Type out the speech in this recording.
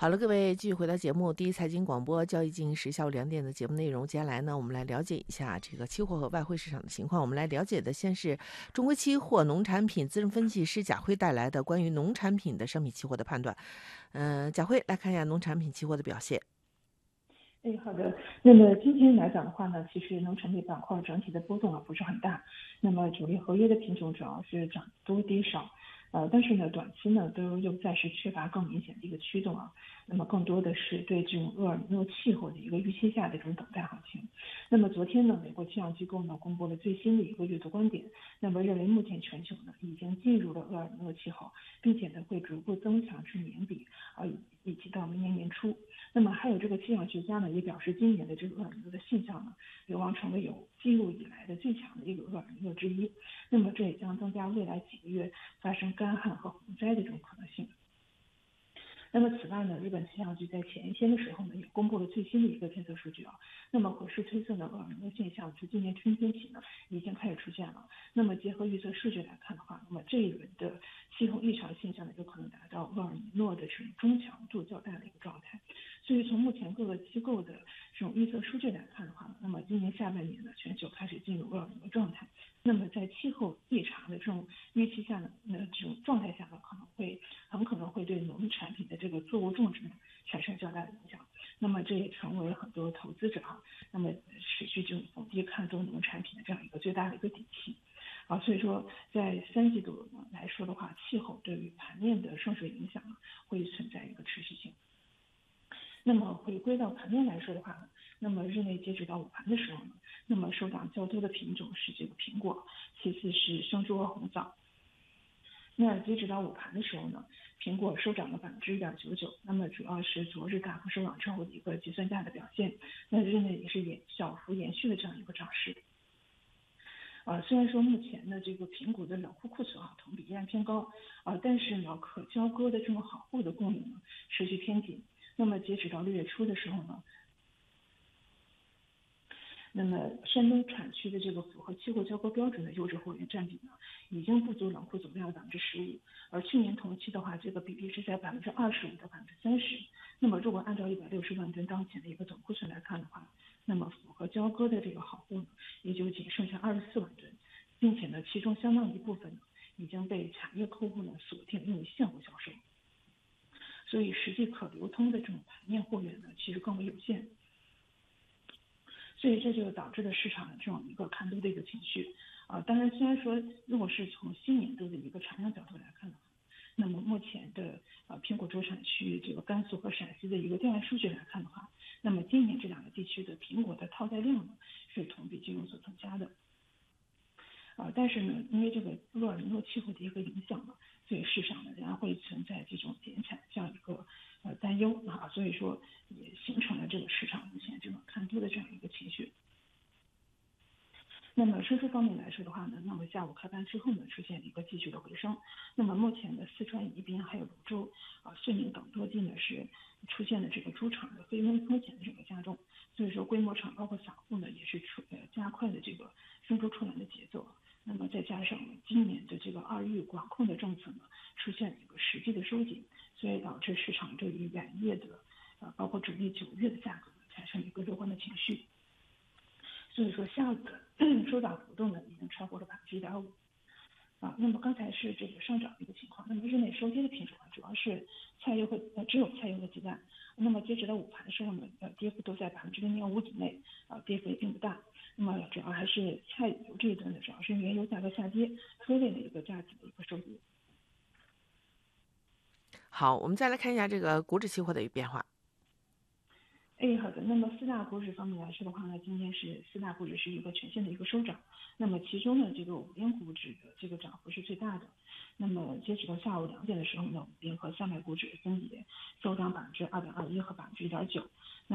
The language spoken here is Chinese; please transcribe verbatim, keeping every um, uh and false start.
好了，各位继续回到节目，第一财经广播交易进行时下午两点的节目内容。接下来呢，我们来了解一下这个期货和外汇市场的情况。我们来了解的先是中国期货农产品资深分析师贾辉带来的关于农产品的商品期货的判断。嗯、呃，贾辉来看一下农产品期货的表现。 哎，好的。那么今天来讲的话呢，其实农产品板块整体的波动啊不是很大。那么主力合约的品种主要是涨多跌少，呃，但是呢，短期呢都又暂时缺乏更明显的一个驱动啊。那么更多的是对这种厄尔尼诺气候的一个预期下的这种等待行情。那么昨天呢，美国气象机构呢公布了最新的一个阅读观点，那么认为目前全球呢已经进入了厄尔尼诺气候，并且呢会逐步增强至年底啊以及到明年年初。那么还有这个气象学家呢也表示，今年的这个厄尔尼诺的现象呢有望成为有记录以来的最强的一个厄尔尼诺之一。那么这也将增加未来几个月发生干旱和洪灾的这种可能性。那么此外呢，日本气象局在前一天的时候呢，也公布了最新的一个监测数据啊。那么可视推测的厄尔尼诺现象，从今年春天起呢，已经开始出现了。那么结合预测数据来看的话，那么这一轮的气候异常现象呢，有可能达到厄尔尼诺的这种中强度较大的一个状态。所以从目前各个机构的这种预测数据来看的话，那么今年下半年呢，全球开始进入厄尔尼诺状态。那么在气候异常的这种预期下呢，那这种状态下呢，可能会很可能会对农产品的这个作物种植呢产生较大的影响。那么这也成为很多投资者啊，那么持续这种逢低看多农产品的这样一个最大的一个底气。啊，所以说在三季度来说的话，气候对于盘面的顺水影响呢，会存在一个持续性。那么回归到盘面来说的话呢，那么日内截止到午盘的时候呢，那么收涨较多的品种是这个苹果，其次是生猪和红枣。那截止到午盘的时候呢，苹果收涨了百分之一点九九，那么主要是昨日大幅收涨之后的一个结算价的表现，那日内也是延小幅延续的这样一个涨势。呃，虽然说目前的这个苹果的冷库库存啊同比依然偏高啊、呃，但是呢，可交割的这种好货的供应呢持续偏紧。那么截止到六月初的时候呢，那么山东产区的这个符合期货交割标准的优质货源占比呢，已经不足冷库总量的百分之十五，而去年同期的话，这个比例是在百分之二十五到百分之三十。那么如果按照一百六十万吨当前的一个总库存来看的话，那么符合交割的这个好货呢，也就仅剩下二十四万吨，并且呢，其中相当一部分呢已经被产业客户呢锁定用于现货销售，所以实际可流通的这种盘面货源呢，其实更为有限。所以这就导致了市场的这种一个看多的一个情绪啊、呃。当然，虽然说如果是从新年度的一个产量角度来看的话，那么目前的呃苹果主产区这个甘肃和陕西的一个调研数据来看的话，那么今年这两个地区的苹果的套袋量呢是同比均有所增加的。啊、呃，但是呢，因为这个厄尔尼诺气候的一个影响呢，所以市场呢仍然会存在这种减产这样一个呃担忧啊，所以说也形成了这个市场目前这种看多的这样一个情绪。那么收市方面来说的话呢，那么下午开盘之后呢，出现了一个继续的回升。那么目前的四川宜宾还有泸州啊、遂宁等多地呢是出现了这个猪场的非温风险的这个加重，所以说规模厂包括散户呢也是出呃加快了这个生猪出栏的节奏。那么再加上今年的这个二育管控的政策呢出现了一个实际的收紧，所以导致市场对于原业的呃包括主力九月的价格呢产生一个乐观的情绪。所以说下午的收涨幅度呢已经超过了百分之一点五啊。那么刚才是这个上涨的一个情况，那么日内收跌的品种呢，主要是菜油和呃只有菜油和鸡蛋。那么截止到午盘的时候呢，呃跌幅都在百分之零点五以内啊，跌幅也并不大。那么主要还是菜油这一端呢，主要是原油价格下跌拖累了一个价值的一个收益。 好，我们再来看一下这个股指期货的一个变化。 哎，好的。那么四大股指方面来说的话呢，今天是四大股指是一个全线的一个收涨。那么其中呢，这个五零股指的这个涨幅是最大的。那么截止到下午两点的时候呢，五零和三百股指分别收涨百分之二点二一和百分之一点九。